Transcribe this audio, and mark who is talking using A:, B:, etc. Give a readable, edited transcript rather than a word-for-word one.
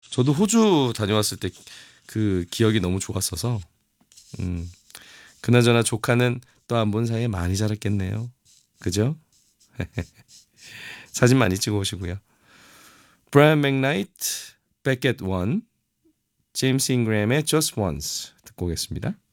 A: 저도 호주 다녀왔을 때 그 기억이 너무 좋았어서 그나저나 조카는 또 안 본 사이에 많이 자랐겠네요. 그죠? 사진 많이 찍어 오시고요. 브라이언 맥나이트, Back at One, 제임스 잉그램의 Just Once 듣고 오겠습니다.